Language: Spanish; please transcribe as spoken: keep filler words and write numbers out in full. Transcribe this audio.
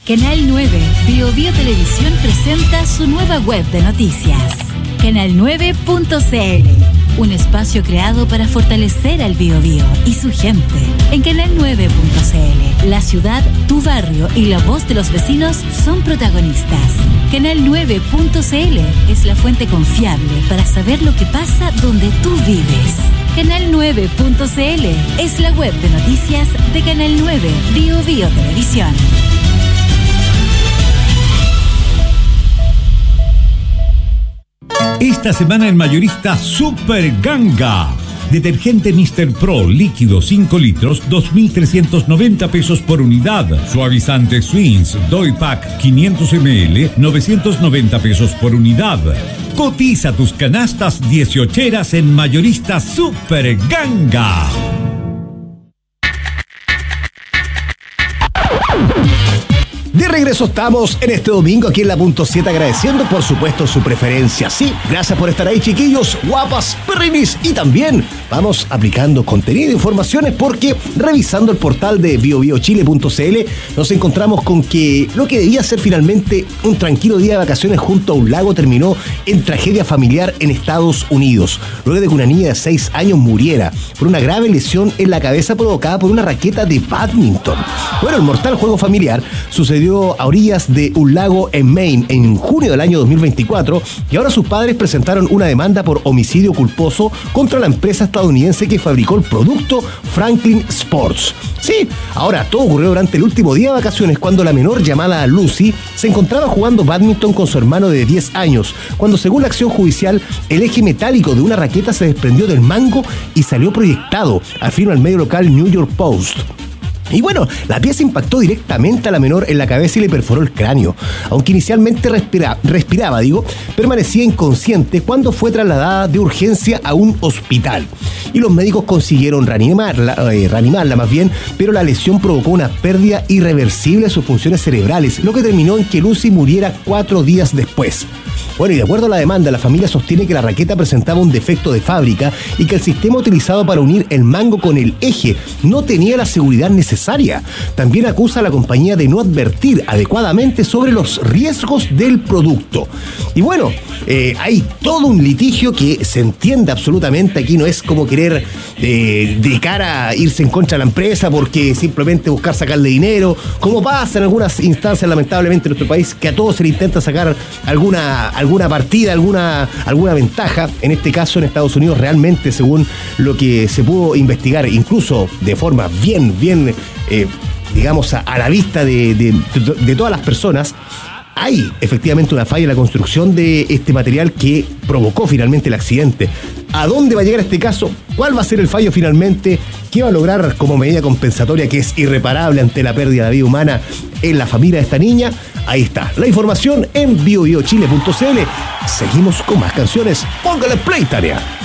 Canal nueve, Bio Bio Televisión presenta su nueva web de noticias, canal nueve punto c l, un espacio creado para fortalecer al Bio Bio y su gente. En canal nueve punto c l, la ciudad, tu barrio y la voz de los vecinos son protagonistas. canal nueve punto c l es la fuente confiable para saber lo que pasa donde tú vives. canal nueve punto c l es la web de noticias de Canal nueve, Bio Bio Televisión. Esta semana en Mayorista Super Ganga. Detergente míster Pro líquido cinco litros, dos mil trescientos noventa pesos por unidad. Suavizante Swings Doy Pack quinientos mililitros, novecientos noventa pesos por unidad. Cotiza tus canastas dieciocheras en Mayorista Super Ganga. De regreso estamos en este domingo aquí en la Punto siete, agradeciendo por supuesto su preferencia. Sí, gracias por estar ahí, chiquillos, guapas, perrinis, y también vamos aplicando contenido e informaciones porque revisando el portal de bio bio chile punto c l nos encontramos con que lo que debía ser finalmente un tranquilo día de vacaciones junto a un lago terminó en tragedia familiar en Estados Unidos, luego de que una niña de seis años muriera por una grave lesión en la cabeza provocada por una raqueta de bádminton. Bueno, el mortal juego familiar sucedió a orillas de un lago en Maine en junio del año dos mil veinticuatro y ahora sus padres presentaron una demanda por homicidio culposo contra la empresa estadounidense que fabricó el producto Franklin Sports. Sí, ahora todo ocurrió durante el último día de vacaciones cuando la menor llamada Lucy se encontraba jugando bádminton con su hermano de diez años, cuando según la acción judicial el eje metálico de una raqueta se desprendió del mango y salió proyectado, afirma el medio local New York Post. Y bueno, la pieza impactó directamente a la menor en la cabeza y le perforó el cráneo. Aunque inicialmente respira, respiraba, digo, permanecía inconsciente cuando fue trasladada de urgencia a un hospital. Y los médicos consiguieron reanimarla, eh, reanimarla más bien, pero la lesión provocó una pérdida irreversible de sus funciones cerebrales, lo que terminó en que Lucy muriera cuatro días después. Bueno, y de acuerdo a la demanda, la familia sostiene que la raqueta presentaba un defecto de fábrica y que el sistema utilizado para unir el mango con el eje no tenía la seguridad necesaria. También acusa a la compañía de no advertir adecuadamente sobre los riesgos del producto. Y bueno, eh, hay todo un litigio que se entiende absolutamente. Aquí no es como querer eh, de cara a irse en contra de la empresa porque simplemente buscar sacarle dinero, como pasa en algunas instancias lamentablemente en nuestro país, que a todos se le intenta sacar alguna alguna partida, alguna, alguna ventaja. En este caso en Estados Unidos realmente, según lo que se pudo investigar, incluso de forma bien, bien, eh, digamos, a, a la vista de, de, de, de todas las personas, hay efectivamente una falla en la construcción de este material que provocó finalmente el accidente. ¿A dónde va a llegar este caso? ¿Cuál va a ser el fallo finalmente? ¿Qué va a lograr como medida compensatoria que es irreparable ante la pérdida de la vida humana en la familia de esta niña? Ahí está la información en bio bio chile punto c l. Seguimos con más canciones. Póngale play, Tarea.